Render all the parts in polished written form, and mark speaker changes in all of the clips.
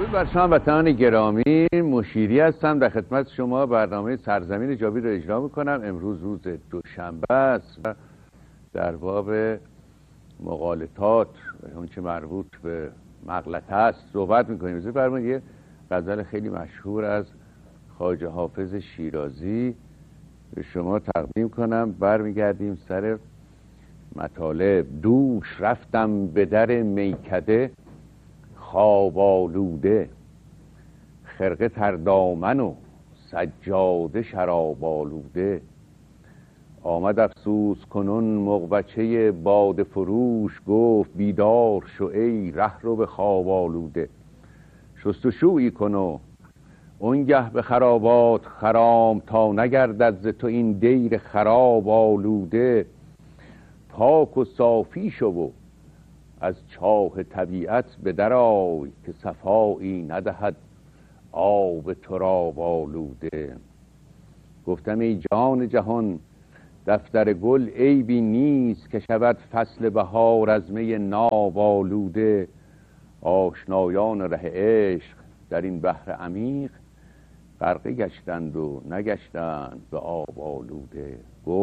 Speaker 1: درود بر شما وطنان گرامی. مشیری هستم، در خدمت شما برنامه سرزمین جاوید رو اجرا میکنم. امروز روز دوشنبه است و در باب مغالطات و اون چه مربوط به مغلطه است صحبت میکنیم. بذارید فرمایید یه غزل خیلی مشهور از خواجه حافظ شیرازی به شما تقدیم کنم. برمیگردیم سر مطالب. دوش رفتم به در میکده، خواب آلوده، خرقه تردامن و سجاده شراب آلوده. آمد افسوس کنون مغبچه باده فروش، گفت بیدار شو ای ره رو به خواب آلوده. شستشویی کن و اونگه به خرابات خرام، تا نگردد ز تو این دیر خراب آلوده. پاک و صافی شو و از چاه طبیعت به در آی، که صفایی ندهد آب تراب آلوده. گفتم ای جان جهان دفتر گل عیبی نیست، که شود فصل بهار از می ناب آلوده. آشنایان ره عشق در این بحر عمیق، غرقه گشتند و نگشتند به آب آلوده.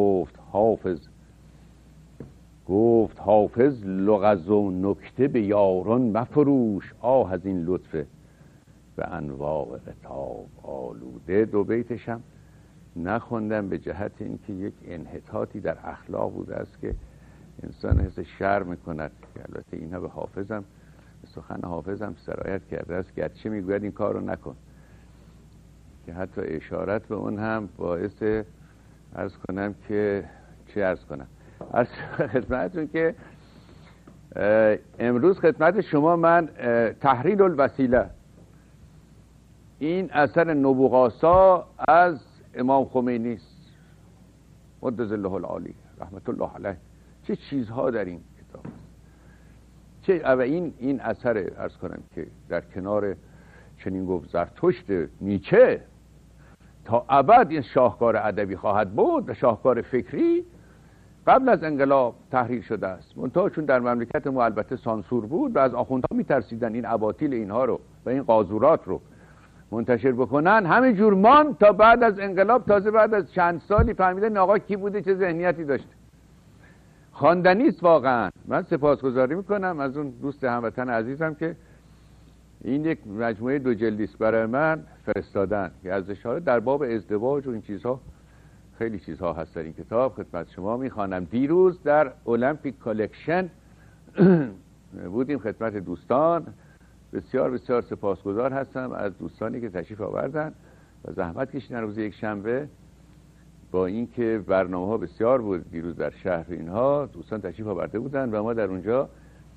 Speaker 1: گفت حافظ لغز و نکته به یاران مفروش، آه از این لطف به انواع عتاب آلوده. دو بیتشم نخوندم به جهت اینکه یک انحطاطی در اخلاق بوده است که انسان حس شرم میکند. البته اینها به حافظم، به سخن حافظم سرایت کرده است، گرچه میگوید این کار رو نکن، که حتی اشارت به اون هم باعث عرض کنم که چه عرض کنم از خدمتتون که امروز خدمت شما من تحریل الوسیله، این اثر نبوغاسا از امام خمینی است قدس الله العالی رحمت الله علیه. چه چیزها در این کتاب است. و این اثر عرض کنم که در کنار چنین گفت زرتشت نیچه تا ابد این شاهکار ادبی خواهد بود و شاهکار فکری. قبل از انقلاب تحریر شده است، منتها چون در مملکت ما البته سانسور بود و از آخوندها میترسیدن این اباطیل اینها رو و این قاذورات رو منتشر بکنن، همین جور مان تا بعد از انقلاب. تازه بعد از چند سالی فهمیدن این آقا کی بوده، چه ذهنیتی داشته. خواندنی است واقعا. من سپاسگزاری میکنم از اون دوست هموطن عزیزم که این یک مجموعه 2 جلدی است برای من فرستادن که از اشاره در باب ازدواج و این چیزها، خیلی چیزها هست در این کتاب. خدمت شما میخوانم. دیروز در المپیک کالکشن بودیم خدمت دوستان. بسیار بسیار سپاسگزار هستم از دوستانی که تشریف آوردن و زحمت کشیدن روز یک شنبه. با اینکه برنامه ها بسیار بود دیروز در شهر، اینها دوستان تشریف آورده بودن و ما در اونجا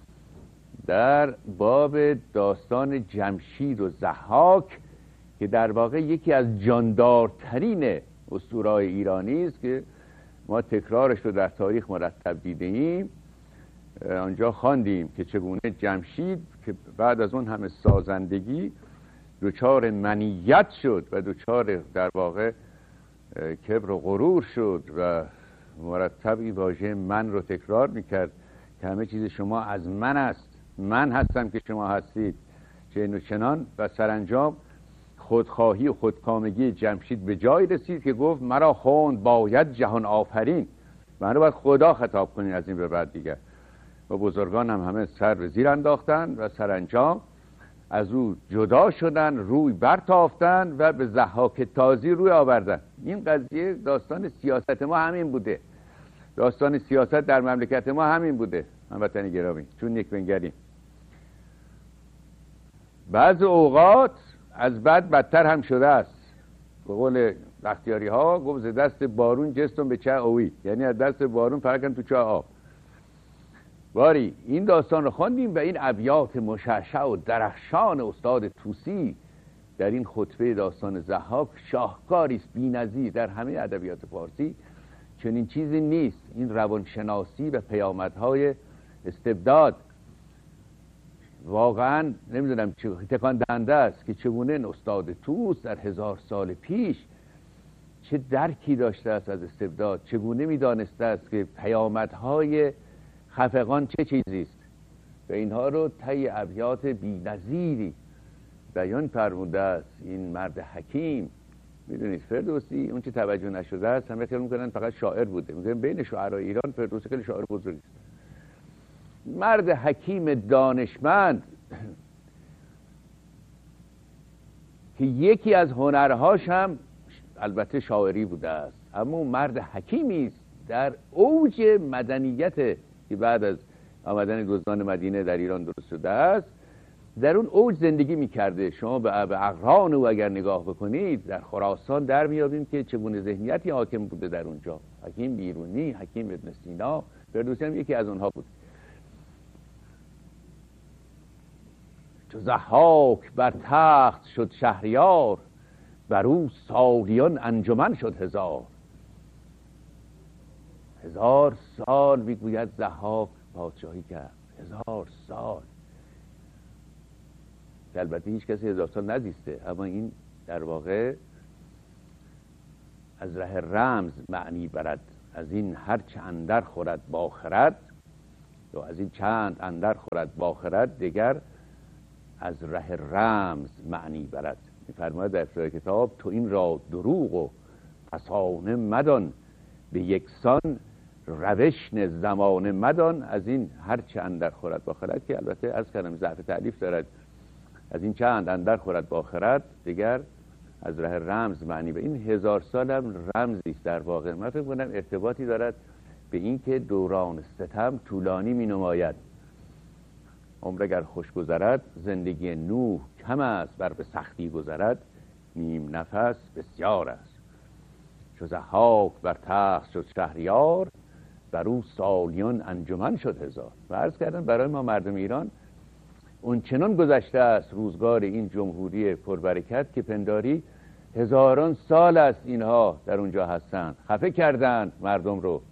Speaker 1: در باب داستان جمشید و ضحاک که در واقع یکی از جاندارترین اسطوره‌های ایرانی است که ما تکرارش رو در تاریخ مرتب دیدیم، آنجا خواندیم که چگونه جمشید که بعد از اون همه سازندگی دچار منیت شد و دچار در واقع کبر و غرور شد و مرتب این واژه من رو تکرار میکرد که همه چیز شما از من است، من هستم که شما هستید، چنین و چنان. و سرانجام خودخواهی و خودکامگی جمشید به جای رسید که گفت مرا خوند باید جهان آفرین، من رو باید خدا خطاب کنین از این به بعد دیگر. و بزرگان هم همه سر به زیر انداختن و سرانجام از او جدا شدن، روی برتافتن و به ضحاک تازی روی آوردن. این قضیه داستان سیاست ما همین بوده، داستان سیاست در مملکت ما همین بوده هموطن گرامی. چون یک بنگریم بعض اوقات از بد بدتر هم شده است. به قول بختیاری ها گفت ز دست بارون جستم به چه اوی، یعنی از دست بارون فرکن تو چه آب. باری این داستان رو خواندیم و این ابیات مشعشع و درخشان استاد طوسی در این خطبه داستان ضحاک شاهکاری است بی‌نظیر. در همه ادبیات فارسی چنین چیزی نیست. این روانشناسی و پیامدهای استبداد واقعا نمیدونم چه تکان دهنده است که چگونه این استاد طوس در 1000 سال پیش چه درکی داشته است از استبداد، چگونه میدانسته است که پیامدهای خفقان چه چیزی است و اینها رو طی ابیات بی‌نظیری بیان فرموده است این مرد حکیم. میدونید فردوسی اون چه توجه نشده است همه خیال میکنن فقط شاعر بوده، میگن بین شاعرای ایران فردوسی خیلی شاعر بزرگی است. مرد حکیم دانشمند که یکی از هنرهاش هم البته شاعری بوده است، اما مرد حکیمی است در اوج مدنیت که بعد از آمدن دزدان مدینه در ایران درست شده است، در اون اوج زندگی میکرده. شما به اقران او اگر نگاه بکنید در خراسان در میابیم که چگونه ذهنیتی حاکم بوده در اونجا. حکیم بیرونی، حکیم ابن سینا، فردوسی هم یکی از اونها بود. چو ضحاک بر تخت شد شهریار، بر او سالیان انجمن شد هزار. 1000 سال میگوید ضحاک پادشاهی کرد. 1000 سال. البته هیچ کسی 1000 سال نزیسته، اما این در واقع از ره رمز معنی برد. از این هر چه اندر خورد با خرد، یا از این چند اندر خورد با خرد، دیگر از ره رمز معنی برد. می‌فرماید در ابتدای کتاب تو این را دروغ و فسانه مدان، به یکسان روشن زمانه مدان. از این هر چه اندر خورد با خرد که البته از کلمه ضعف تألیف دارد، از این چند اندر خورد با خرد دیگر از ره رمز معنی به. این 1000 سال هم رمزی است در واقع. من فکر کنم ارتباطی دارد به این که دوران ستم طولانی می نماید. عمر اگر خوش گذرد زندگی نوح کم است، بر به سختی گذرد نیم نفس بسیار است. چو ضحاک بر تخت شد شهریار، بر او سالیان انجمن شد هزار. و عرض کردم برای ما مردم ایران اون چنان گذشته است روزگار این جمهوری پربرکت که پنداری هزاران سال است اینها در اونجا هستند. خفه کردند مردم رو.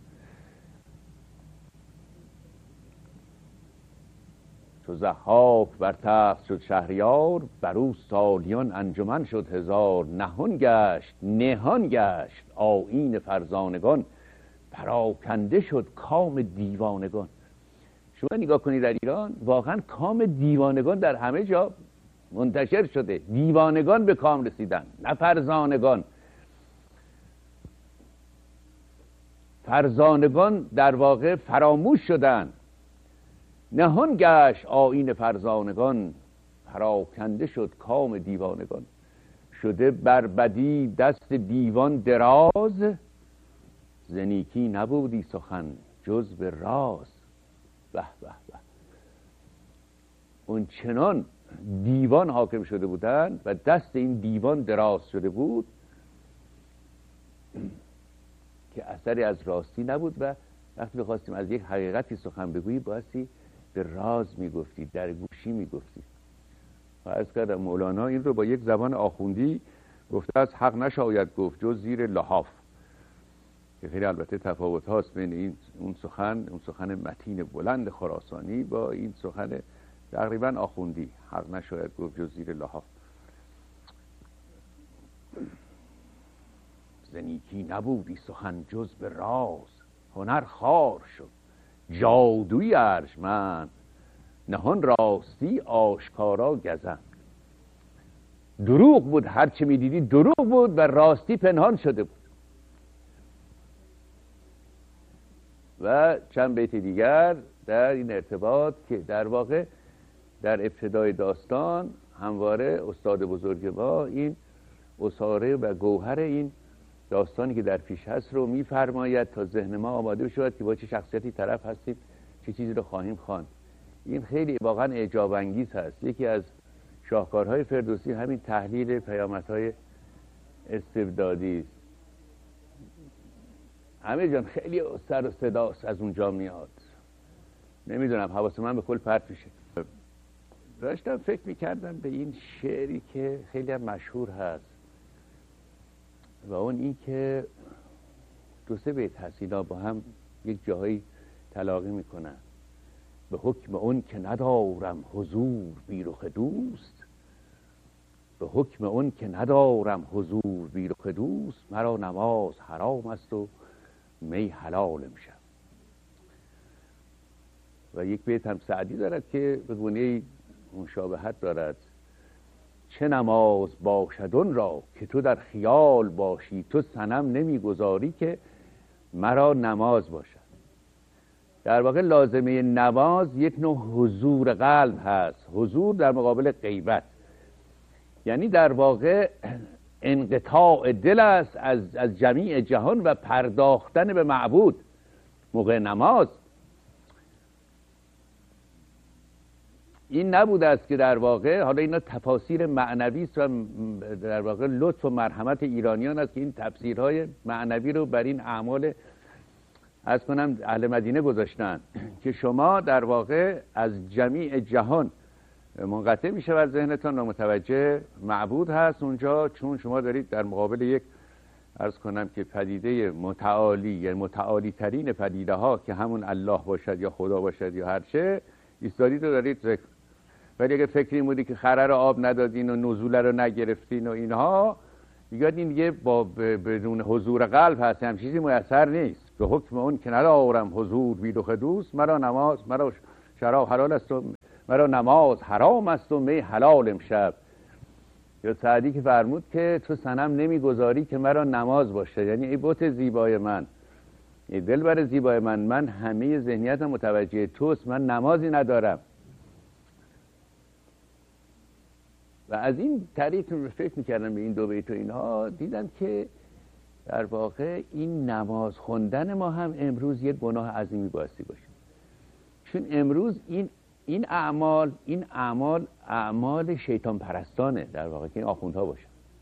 Speaker 1: چو ضحاک بر تخت شد شهریار، بر او سالیان انجمن شد هزار. نهان گشت آیین فرزانگان، پراکنده شد کام دیوانگان. شما نگاه کنید در ایران واقعا کام دیوانگان در همه جا منتشر شده. دیوانگان به کام رسیدن، نه فرزانگان. فرزانگان در واقع فراموش شدن. نهان گشت آیین فرزانگان، پراکنده شد کام دیوانگان. شده بر بدی دست دیوان دراز، ز نیکی نبودی سخن جز به راز. به به به. اون چنان دیوان حاکم شده بودند و دست این دیوان دراز شده بود که اثری از راستی نبود. و وقتی بخواستیم از یک حقیقتی سخن بگویی بایستی به راز میگفتی، در گوشی میگفتی. و عرض کردم مولانا این رو با یک زبان آخوندی گفته است: حق نشاید گفت جز زیر لحاف. که خیلی البته تفاوت هاست بین اون سخن متین بلند خراسانی با این سخن تقریبا آخوندی. حق نشاید گفت جز زیر لحاف. زنیکی نبودی سخن جز به راز، هنر خوار شد جادوی ارجمند، نهان راستی آشکارا گزند. دروغ بود، هر چه میدیدی دروغ بود و راستی پنهان شده بود. و چند بیت دیگر در این ارتباط که در واقع در ابتدای داستان همواره استاد بزرگ ما این اساره و گوهر این داستانی که در پیش هست رو میفرماید تا ذهن ما آماده بشود که با چه شخصیتی طرف هستیم، چه چیزی رو خواهیم خواند. این خیلی واقعا اعجاب انگیز هست. یکی از شاهکارهای فردوسی همین تحلیل پیامدهای استبدادی است. همه جان خیلی سر و صداست از اونجا میاد. نمیدونم، حواس من به کل پرت میشه. داشتم فکر میکردم به این شعری که خیلی هم مشهور هست و اون این که دو سه بیت هست، اینا با هم یک جاهایی تلاقی میکنن. به حکم اون که ندارم حضور بی رخ دوست، به حکم اون که ندارم حضور بی رخ دوست، مرا نماز حرام است و می حلال امشب. و یک بیت هم سعدی دارد که به گونه مشابهت دارد چه نماز باشد اون را که تو در خیال باشی، تو صنم نمیگذاری که مرا نماز باشد. در واقع لازمه نماز یک نوع حضور قلب هست، حضور در مقابل غیبت، یعنی در واقع انقطاع دل است از جمیع جهان و پرداختن به معبود موقع نماز. این نبوده است که در واقع، حالا اینا تفاسیر معنوی است و در واقع لطف و مرحمت ایرانیان است که این تفسیرهای معنوی رو بر این اعمال از کنم اهل مدینه گذاشتن که شما در واقع از جمیع جهان منقطع میشه و ذهنتان و متوجه معبود هست اونجا، چون شما دارید در مقابل یک عرض کنم که پدیده متعالی، یعنی متعالی ترین پدیده ها که همون الله باشد یا خدا باشد یا هر چه، ایستادید و دارید ذکر. ولی اگه فکری بودی که خره رو آب ندادین و نزول رو نگرفتین و اینها، این دیگه با بدون حضور قلب هست، هم چیزی میسر نیست. به حکم اون که ندارم حضور بی دو دوست، مرا نماز، مرا شراب حلال است و مرا نماز حرام است و می حلال امشب. یا سعدی که فرمود که تو صنم نمیگذاری که مرا نماز باشه، یعنی ای بت زیبای من، ای دلبر زیبای من همه ذهنیتم متوجه توست، من نمازی ندارم. و از این طریق فکر میکردم به این دو بیت و اینها، دیدم که در واقع این نماز خوندن ما هم امروز یک گناه عظیمی بایستی باشه، چون امروز این اعمال شیطان پرستانه در واقع، که این آخوندها باشن.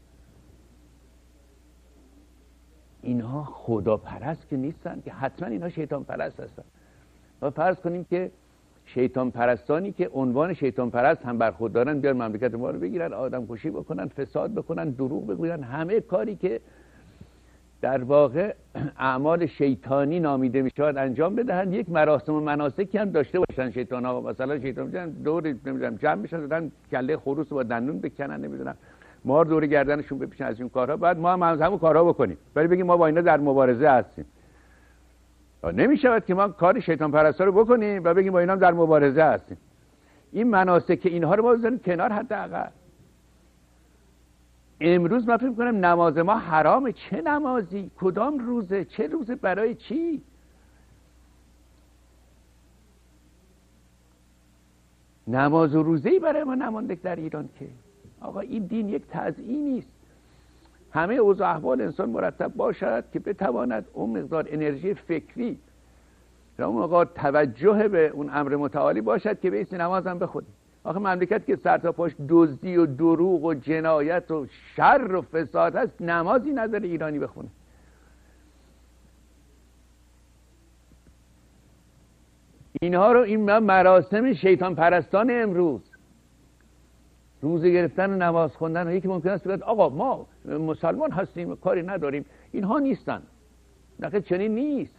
Speaker 1: اینها خدا پرست که نیستن، که حتما اینها شیطان پرست هستن. و فرض کنیم که شیطان پرستانی که عنوان شیطان پرست هم برخوردارن بیان مملکت ما رو بگیرن، آدم کشی بکنن، فساد بکنن، دروغ بگوین، همه کاری که در واقع اعمال شیطانی نامیده می شود انجام بدهند. یک مراسم و مناسکی هم داشته باشن شیطان ها، مثلا شیطان میشن دور نمیدونم جمع میشن دادن کله خروس با دندون بکنن، نمیدونم مار دور گردنشون بپیچن، از این کارها. بعد ما هم همون کارها بکنیم ولی بگیم ما با اینا در مبارزه هستیم. نمی شود که ما کار شیطان پرستا رو بکنیم و بگیم با اینا هم در مبارزه هستیم. این مناسک اینها رو ما بذاریم کنار. حداقل امروز من فکر می‌کنم نماز ما حرامه. چه نمازی؟ کدام روزه؟ چه روزه؟ برای چی؟ نماز و روزه‌ای برای ما نمانده در ایران که آقا این دین یک تزیینی است. همه اوضاع احوال انسان مرتب باشد که بتواند اون مقدار انرژی فکری و اون مقدار توجه به اون امر متعالی باشد که بیست نماز هم بخونی. آخه مملکت که سر تا پاش دزدی و دروغ و جنایت و شر و فساد هست، نمازی نداره ایرانی بخونه. اینها رو این مراسم شیطان پرستان امروز، روزه گرفتن و نماز خوندن، و یکی ممکن است بگه آقا ما مسلمان هستیم کاری نداریم. اینها نیستن. نخیر چنین نیست.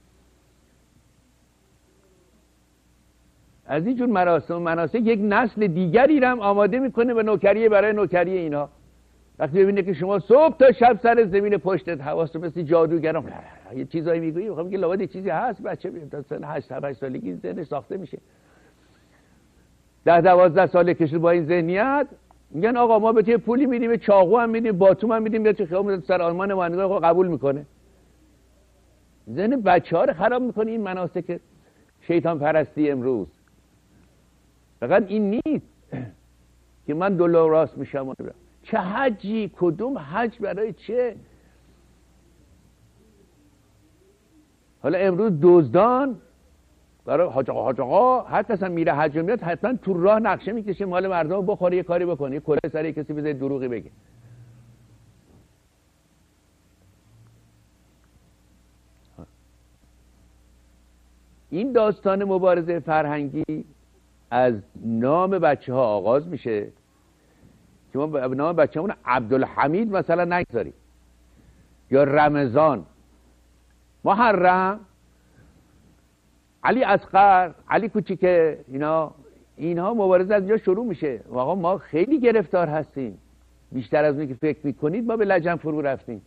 Speaker 1: از این جور مراسم و مناسک یک نسل دیگری رو هم آماده میکنه به نوکری برای نوکری اینها. وقتی ببینه که شما صبح تا شب سر زمین پشتت حواس رو مثل جادوگرم یه چیزایی میگویی، میخوام که لابد یه چیزی هست. بچه تا سن 8-8 سالگی ذهنش ساخته میشه. 10-12 ساله کشید با این ذهنیت، میگن آقا ما به تو پولی میدیم، چاقو هم میدیم، باتوم هم میدیم، بیاد تو خیابون سر آلمان مهندگار قبول میکنه. ذهن بچه‌ها رو خراب میکنه این مناسک شیطان پرستی امروز. فقط این نیست که من دلار راست میشم. چه حجی؟ کدوم حج؟ برای چه؟ حالا امروز دزدان برای حاج آقا هر کس هم میره حج میاد حتما تو راه نقشه میکشه مال مردم بخوره، یه کاری بکنه، یه کره سر کسی بزنه دروغی بگه. این داستان مبارزه فرهنگی از نام بچه ها آغاز میشه که ما به نام بچه همون عبدالحمید مثلا نگذاریم، یا رمضان، محرم، علی اصغر، علی کوچیکه. اینها مبارزه از اینجا شروع میشه. آقا ما خیلی گرفتار هستیم، بیشتر از اونی که فکر میکنید ما به لجن فرو رفتیم.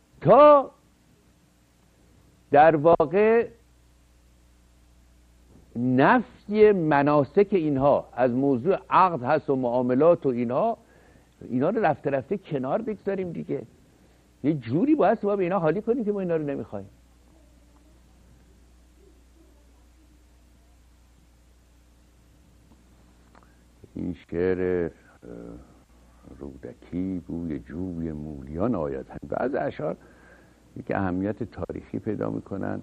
Speaker 1: تا در واقع نفی مناسک اینها از موضوع عقد هست و معاملات و اینا رو رفته رفته کنار بگذاریم دیگه. یه جوری باید به اینا حالی کنیم که ما اینا رو نمیخوایم. این شعر رودکی بوی جوی مولیان آید، بعض اشعار یک اهمیت تاریخی پیدا میکنن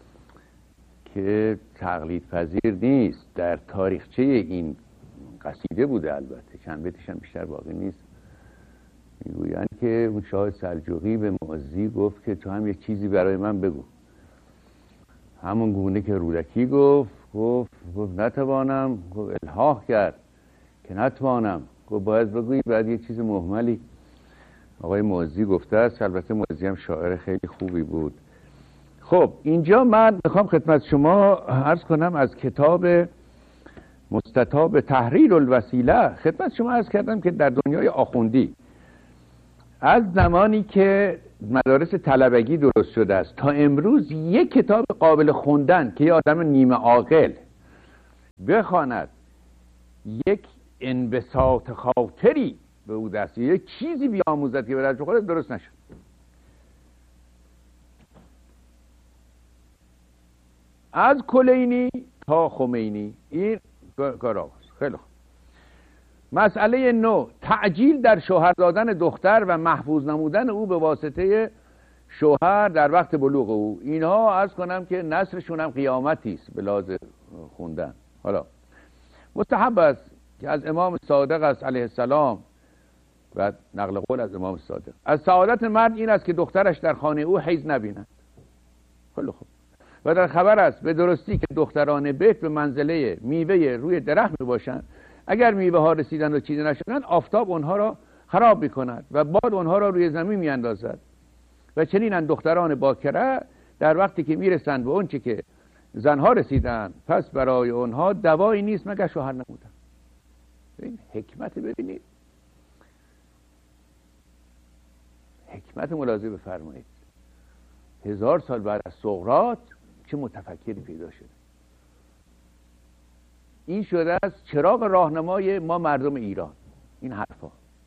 Speaker 1: که تقلید پذیر نیست. در تاریخچه این قصیده بوده، البته چند بیتش هم بیشتر باقی نیست. میگویند که اون شاه سلجوقی به معزی گفت که تو هم یک چیزی برای من بگو. همون گونه که رودکی گفت نتوانم. گفت الحاح کرد که نتوانم. گفت باید بگویی. بعد یک چیز مهملی آقای معزی گفته است. البته معزی هم شاعر خیلی خوبی بود. خب اینجا من میخوام خدمت شما عرض کنم از کتاب مستطاب تحریر الوسیله خدمت شما عرض کردم که در دنیای آخوندی از زمانی که مدارس طلبگی درست شده است تا امروز یک کتاب قابل خوندن که یه آدم نیمه عاقل بخواند یک انبساط خاطری به او دست یک چیزی بیاموزد که به خودت درست نشد. از کلینی تا خمینی این کار آغاز. خیلی خوب. مسئله 9 تعجیل در شوهر دادن دختر و محفوظ نمودن او به واسطه شوهر در وقت بلوغ او. اینها عرض کنم که نصرشون هم قیامتی است به لحاظ خوندن. حالا مستحب است که از امام صادق است علیه السلام و نقل قول از امام صادق از سعادت مرد این است که دخترش در خانه او حیض نبیند. خیلی خوب. و در خبر است به درستی که دختران بیت به منزله میوه روی درخت می باشند. اگر میوه ها رسیدن و چیده نشدند آفتاب اونها را خراب می کند و باد اونها را روی زمین می اندازد. و چنین دختران باکره در وقتی که می رسند به اون چی که زنها رسیدند پس برای اونها دوایی نیست مگر شوهر نمودن. این حکمت ببینید، حکمت ملاحظه بفرمایید. 1000 سال بعد از سقراط چه متفکری پیدا شده. این شده است چراغ راهنمای ما مردم ایران. این حرفا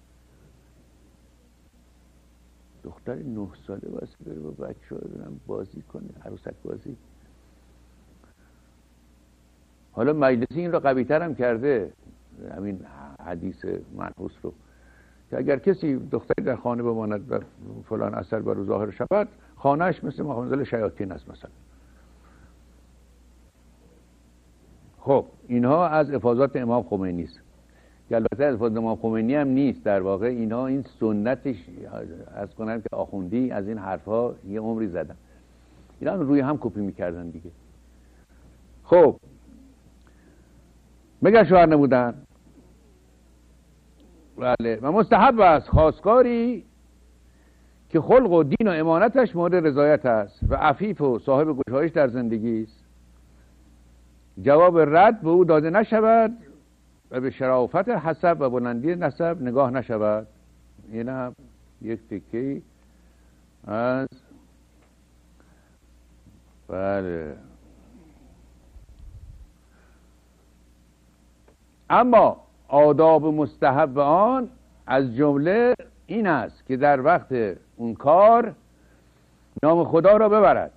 Speaker 1: دختر 9 ساله واسه بره با بچه‌ها بازی کنه، عروسک بازی. حالا مجلسی این رو قوی‌تر هم کرده، همین حدیث منحوس رو، که اگر کسی دختری در خانه بماند و فلان اثر بر او ظاهر شود خانهش مثل منزل شیاطین است مثلا. خب اینها از افاضات امام خمینی است که البته از افاضات امام خمینی هم نیست. در واقع اینها این سنتش از کنم که آخوندی از این حرفها یه عمری زدن. اینا هم روی هم کپی میکردن دیگه. خب مگر شوهر نبودن؟ بله. و مستحب است خواستگاری که خلق و دین و امانتش مورد رضایت است و عفیف و صاحب گشایش در زندگی است جواب رد به او داده نشود و به شرافت حسب و بلندی نسب نگاه نشود. این هم یک تکی از بله. اما آداب مستحب آن از جمله این است که در وقت اون کار نام خدا را ببرد،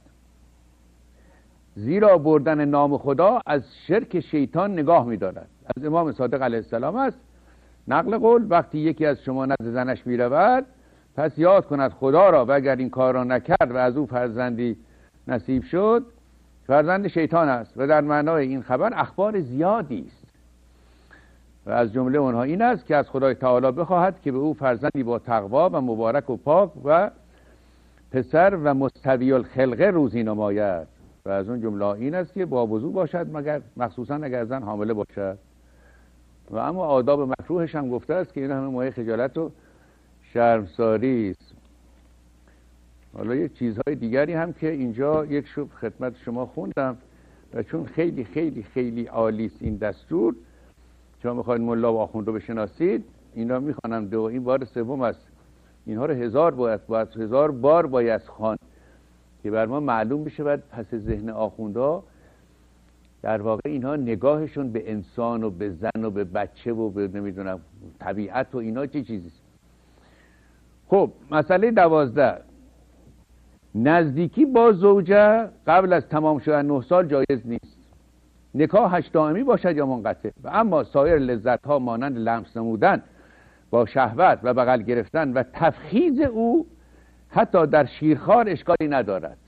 Speaker 1: زیرا بردن نام خدا از شرک شیطان نگاه می‌دارد. از امام صادق علیه السلام است نقل قول وقتی یکی از شما نزد زنش می‌رود پس یاد کند خدا را و اگر این کار را نکرد و از او فرزندی نصیب شد فرزند شیطان است. و در معنای این خبر اخبار زیادی است و از جمله اونها این است که از خدای تعالی بخواهد که به او فرزندی با تقوا و مبارک و پاک و پسر و مستوی الخلقه روزی نماید. و از اون جمله این است که با وضو باشد مگر مخصوصا اگر زن حامله باشد. و اما آداب مکروهش هم گفته است که این همه مایه خجالت و شرمساری است. حالا یک چیزهای دیگری هم که اینجا یک شب خدمت شما خوندم و چون خیلی خیلی خیلی عالی است این دستور، شما میخواید ملا و آخوند رو بشناسید این را میخوانم این بار سوم است. اینها رو 1000 بار باید خواند که بر ما معلوم بشه. بعد پس ذهن آخوندها در واقع اینها نگاهشون به انسان و به زن و به بچه و به نمیدونم طبیعت و اینا چه چیزیست. خب مسئله 12، نزدیکی با زوجه قبل از تمام شدن 9 سال جایز نیست. نکاحش دائمی باشد یا منقطع. و اما سایر لذت ها مانند لمس نمودن با شهوت و بغل گرفتن و تفخیذ او حتی در شیرخوار اشکالی ندارد.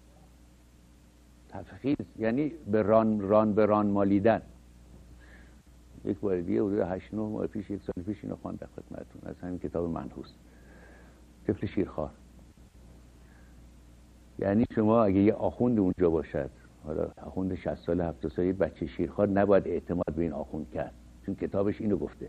Speaker 1: تفخیذ یعنی به ران مالیدن. یک بار دیگه حدود 8-9 ماه پیش، 1 سال پیش اینو خواندم خدمتتون از همین کتاب منحوس، طفل شیرخوار. یعنی شما اگه یه آخوند اونجا باشد، حالا آخوند 60 ساله 70 ساله، بچه شیرخوار، نباید اعتماد به این آخوند کرد، چون کتابش اینو گفته.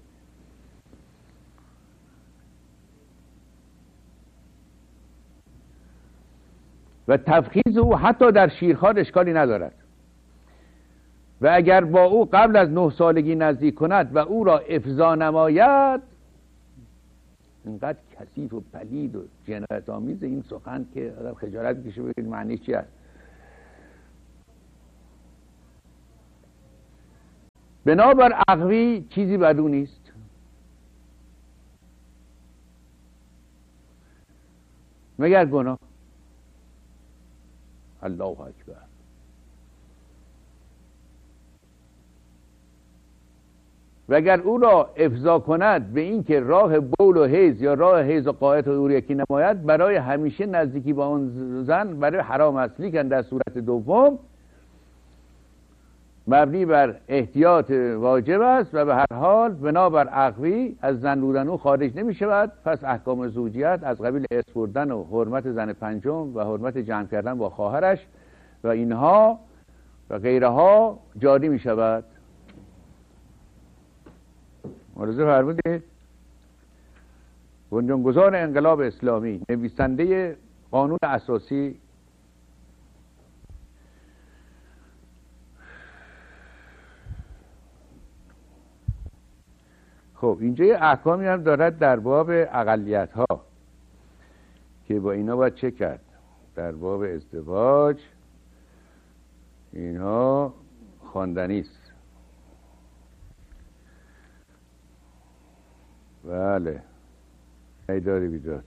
Speaker 1: و تفخیذ او حتی در شیرخوار اشکالی ندارد. و اگر با او قبل از 9 سالگی نزدیک کند و او را افضا نماید، اینقدر کثیف و پلید و جنایت آمیز این سخن که آدم خجالت میکشه بگید معنیش چی است. بنابر عقوی چیزی بدو نیست. مگر گناه. الله اکبر. و اگر او را افضا کند به این که راه بول و حیض یا راه حیض و غایط او را یکی نماید، برای همیشه نزدیکی با اون زن برای حرام اصلی که در صورت دوم مبنی بر احتیاط واجب است و به هر حال بنابر عقوی از زن بودن او خارج نمی شود. پس احکام زوجیت از قبیل ارث بردن و حرمت زن پنجم و حرمت جمع کردن با خواهرش و اینها و غیرها جاری می شود. ملاحظه فرمودید؟ بنیانگذار انقلاب اسلامی، نویسنده قانون اساسی، خب اینجا یه احکامی هم دارد در باب اقلیت ها که با اینا باید چه کرد. در باب ازدواج اینها خواندنی است. بله ایداری بیداد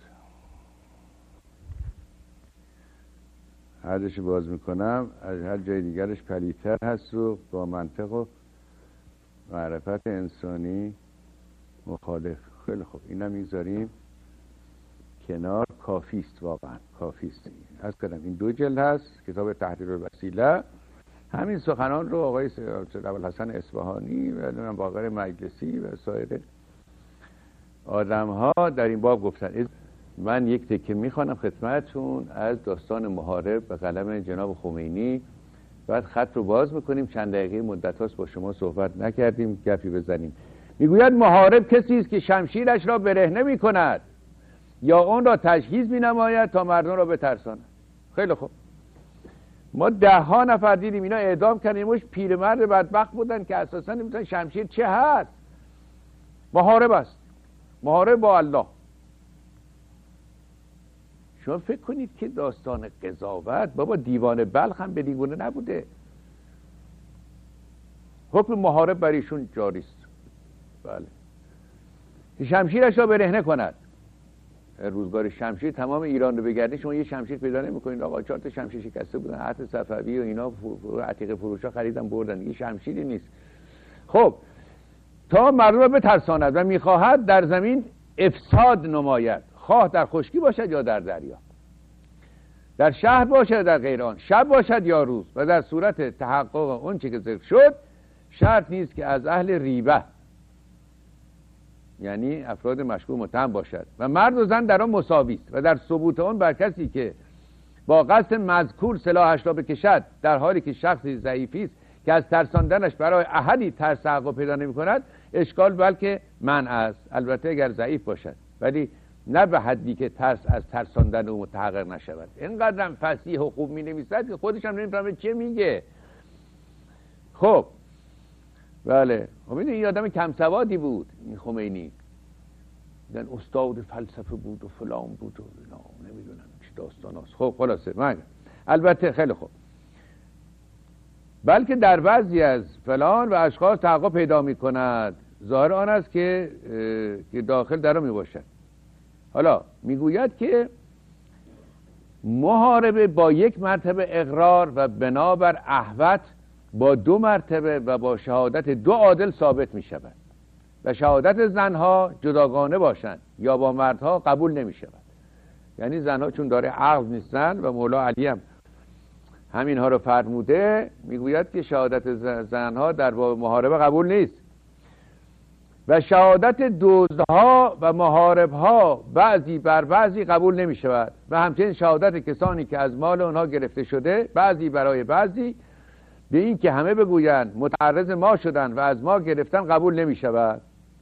Speaker 1: هرش باز میکنم از هر جای دیگرش پلیتر هست و با منطق و معرفت انسانی مخالف. خیلی خوب اینا میذاریم کنار. کافیست، واقعا کافیست. از کردم این 2 جلد هست کتاب تحریر الوسیله. همین سخنان رو آقای ابوالحسن اصفهانی و باقر مجلسی و سایر آدم ها در این باب گفتن. من یک تکه میخوانم خدمتتون از داستان محارب به قلم جناب خمینی، بعد خط رو باز میکنیم. چند دقیقه مدت هاست با شما صحبت نکردیم، گپی بزنیم. میگوید محارب کسی است که شمشیرش را برهنه میکند یا اون را تجهیز مینماید تا مردم را بترساند. خیلی خوب، ما 10 نفر دیدیم اینا اعدام کردن، مش پیرمرد بدبخت بودن که اساسا نمیتونن شمشیر چه هست. محارب است، محارب با الله. شما فکر کنید که داستان قضاوت، بابا دیوان بلخ هم به دیگونه نبوده. حکم محارب بر ایشون جاری است. بله، شمشیرش را برهنه کند. روزگار شمشیر تمام ایران رو بگردید شما یه شمشیر پیدا نمی‌کنید. آقا 4 تا شمشیر شکسته بودن، عهد صفوی و اینا عتیق فروشا خریدن بردن، این شمشیری نیست. خب تا مردم را بترساند و میخواهد در زمین افساد نماید، خواه در خشکی باشد یا در دریا، در شهر باشد در غیر آن، شب باشد یا روز، و در صورت تحقق اون چه که ذکر شد شرط نیست که از اهل ریبه یعنی افراد مشکوک متهم باشد و مرد و زن در آن مساوی است و در ثبوت آن بر کسی که با قصد مذکور سلاحش را بکشد در حالی که شخصی ضعیفی است که از ترساندنش برای احدی ترس تحقق پیدا نمی کند اشکال بلکه منع است، البته اگر ضعیف باشد، ولی نه به حدی که ترس از ترساندن او متحقق نشود. اینقدر فصیح و خوب می نویسد که خودش هم نمیفهمه چه میگه. خب بله، این آدم کم سوادی بود این خمینی، این استاد فلسفه بود و فلان بود و نمیدونم چه داستان هست. خب خلاصه من البته خیلی خوب بلکه در بعضی از فلان و اشخاص تحقق پیدا می کند. ظاهر آن است که داخل در می باشد. حالا میگوید که محاربه با یک مرتبه اقرار و بنابر احوط با 2 مرتبه و با شهادت 2 عادل ثابت می شود و شهادت زنها جداگانه باشند یا با مردها قبول نمی شود. یعنی زنها چون داره عقل نیستن و مولا علی هم همینها رو فرموده، میگوید که شهادت زنها در باب محاربه قبول نیست و شهادت دزدها و محاربها بعضی بر بعضی قبول نمی شود و همچنین شهادت کسانی که از مال اونها گرفته شده بعضی برای بعضی به این که همه بگویند متعرض ما شدن و از ما گرفتن قبول نمی شود.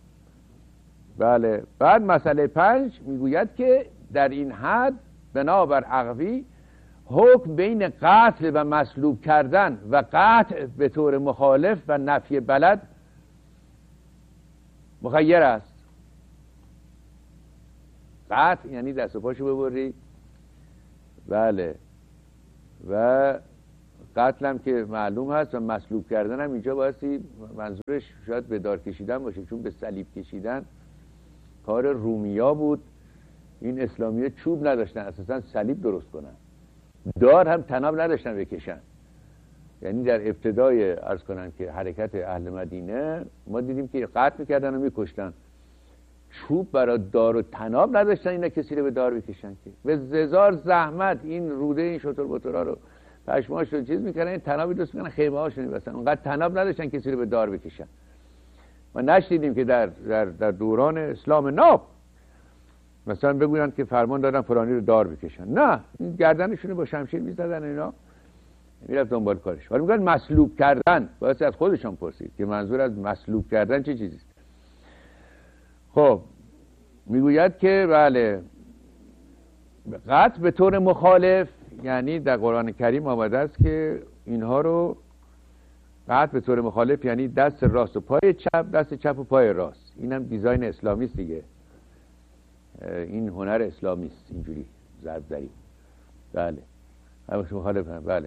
Speaker 1: بله. بعد مسئله 5 میگوید که در این حد بنابر عقوی حکم بین قتل و مصلوب کردن و قطع به طور مخالف و نفی بلد مخیر است. قطع یعنی دست و پاشو ببری. بله. و قتل هم که معلوم هست و مصلوب کردن هم اینجا بایستی منظورش شاید به دار کشیدن باشه، چون به صلیب کشیدن کار رومیا بود. این اسلامی چوب نداشتن اساسا صلیب درست کنن، دار هم طناب نداشتن بکشن. یعنی در ابتدای عرض کنن که حرکت اهل مدینه ما دیدیم که قتل میکردن و میکشتن، چوب برای دار و طناب نداشتن اینا کسی رو به دار بکشن که به ززار زحمت این روده این شتر بترا رو پشماش رو چیز میکردن، این طنابی درست میکنن خیمه هاشون میبستن، اونقدر طناب نداشتن کسی رو به دار بکشن. ما نشدیدیم که در دوران اسلام ناب مثلا بگوین که فرمان دادن فلانی رو دار بکشن، نه، این گردنشون با شمشیر میزدن اینا میرفت دنبال کارش. ولی میگن مصلوب کردن، باید از خودشون پرسید که منظور از مصلوب کردن چه چیزیست. خب میگوید که بله قطع به طور مخالف، یعنی در قرآن کریم آمده است که اینها رو قطع به طور مخالف یعنی دست راست و پای چپ، دست چپ و پای راست. اینم دیزاین اسلامی است دیگه، این هنر اسلامی است اینجوری ضرب زری. بله همش مخالف هم. بله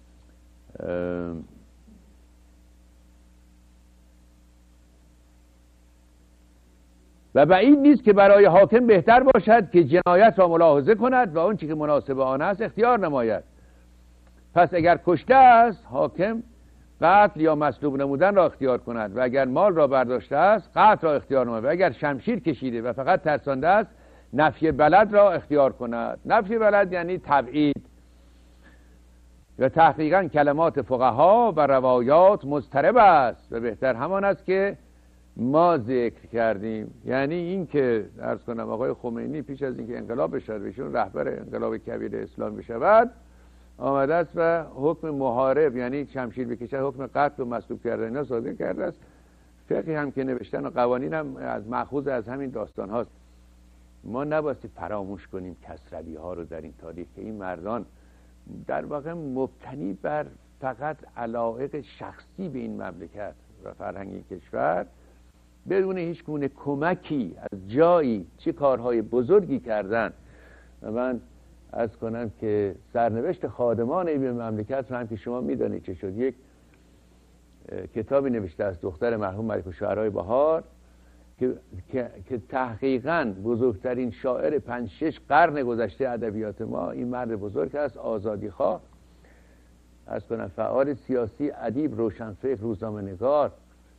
Speaker 1: و بعید نیست که برای حاکم بهتر باشد که جنایت را ملاحظه کند و اون چیزی که مناسب آن است اختیار نماید. پس اگر کشته است حاکم قتل یا مصلوب نمودن را اختیار کند و اگر مال را برداشته است قتل را اختیار نماید و اگر شمشیر کشیده و فقط ترسانده است نفی بلد را اختیار کند. نفی بلد یعنی تبعید. و تحقیقا کلمات فقها و روایات مضطرب است و بهتر همان است که ما ذکر کردیم. یعنی این که عرض کنم آقای خمینی پیش از اینکه انقلاب بشود بشون رهبر انقلاب کبیر اسلام بشود آمده است و حکم محارب یعنی شمشیر بکشد، حکم قتل و مصلوب کردن اینا صادر کرده است. فقهی هم که نوشتن و قوانین هم از مأخوذ از همین داستان هاست. ما نبایستی فراموش کنیم کسروی ها رو در این تاریخ که این مردان در واقع مبتنی بر فقط علایق شخصی به این مملکت و فرهنگ کشور بدون هیچ گونه کمکی از جایی چه کارهای بزرگی کردن. و من عرض کنم که سرنوشت خادمان این مملکت رو هم که شما میدانید چه شد. یک کتابی نوشته از دختر مرحوم ملک الشعرای بهار که تحقیقاً بزرگترین شاعر 5-6 قرن گذشته ادبیات ما این مرد بزرگ است، آزادیخواه، عرض کنم فعال سیاسی، ادیب، روشنفکر، روزنامه‌نگار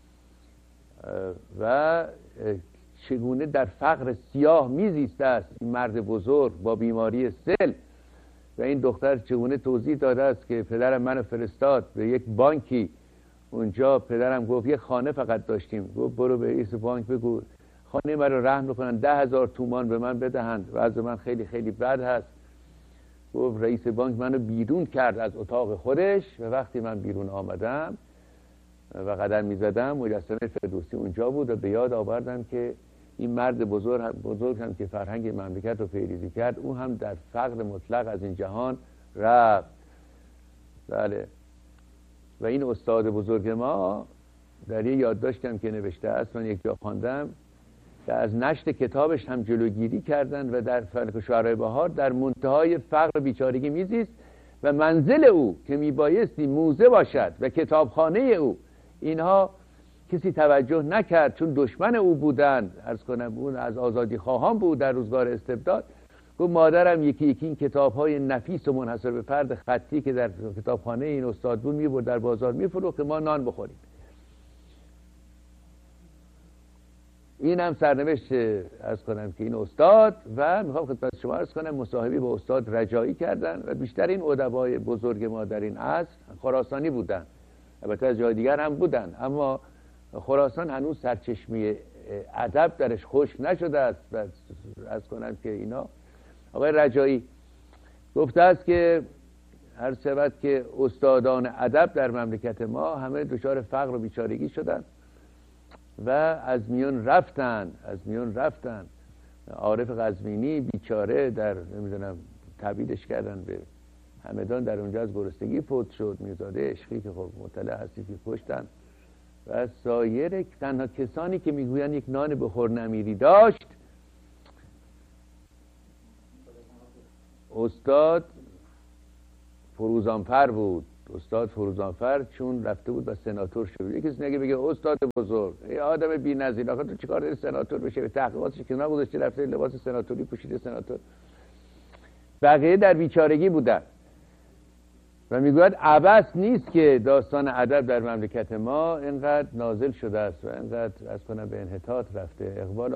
Speaker 1: و چگونه در فقر سیاه میزیسته است این مرد بزرگ با بیماری سل. و این دختر چگونه توضیح داده است که پدرم منو فرستاد به یک بانکی، اونجا پدرم گفت یک خانه فقط داشتیم، گفت برو به رئیس بانک بگو خانه من رو رهن بکنن 10,000 تومان به من بدهند، وضع من خیلی خیلی بد هست. گفت رئیس بانک منو بیرون کرد از اتاق خودش و وقتی من بیرون آمدم و قدم میزدم مجسمه فردوسی اونجا بود و به یاد آوردم که این مرد بزرگ هم که فرهنگ مملکت رو پیریزی کرد او هم در فقر مطلق از این جهان رفت. بله. و این استاد بزرگ ما در یه یادداشتم که نوشته است من یک جا خواندم که از نشر کتابش هم جلوگیری کردن و در ملک الشعرای بهار در منتهای فقر و بیچارگی میزیست و منزل او که میبایستی موزه باشد و کتابخانه او، اینها کسی توجه نکرد، چون دشمن او بودند. عرض کنم اون از آزادی خواهان بود در روزگار استبداد. گفت مادرم یکی یکی این کتاب‌های نفیس و منحصر به فرد خطی که در کتابخانه این استاد بود میبرد در بازار میفروخت که ما نان بخوریم. این هم سرنوشت عرض کنم که این استاد. و میخوام خدمت شما عرض کنم مصاحبه با استاد رجایی کردن و بیشتر این ادبای بزرگ ما در این عصر خراسانی بودن، البته از جای دیگر هم بودن، اما خراسان هنوز سرچشمه ادب درش خشک نشده است. و عرض کنم که اینا آقای رجایی گفته است که هر شود که استادان ادب در مملکت ما همه دچار فقر و بیچارگی شدن و از میان رفتن. عارف قزوینی بیچاره در نمیدونم تبعیدش کردن به همدان، در اونجا از گرسنگی فوت شد. میرزاده عشقی که خب مطلع هستی که کشتن. و سایر تنها کسانی که میگویند یک نان بخور نمیری داشت استاد فروزانفر بود. استاد فروزانفر چون رفته بود و سناتور شد. یکی کسی نگه بگه استاد بزرگ، ای آدم بی‌نظیر، آخه تو چیکار داری سناتور بشه؟ به تحقیقاتش کنار گذاشته رفته لباس سناتوری پوشیده سناتور. بقیه در بیچارگی بودن. و میگوید عبث نیست که داستان ادب در مملکت ما اینقدر نازل شده است و اینقدر از کنم به انحطاط رفته. اقبال